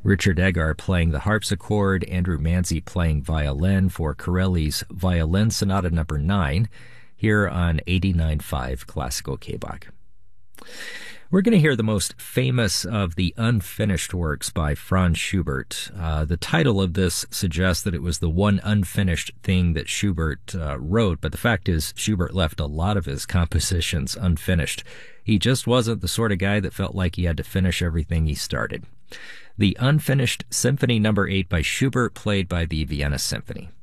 Richard Eggar playing the harpsichord, Andrew Manzi playing violin for Corelli's Violin Sonata No. 9 here on 89.5 Classical KBach. We're going to hear the most famous of the unfinished works by Franz Schubert. The title of this suggests that it was the one unfinished thing that Schubert wrote, but the fact is Schubert left a lot of his compositions unfinished. He just wasn't the sort of guy that felt like he had to finish everything he started. The Unfinished Symphony No. 8 by Schubert, played by the Vienna Symphony.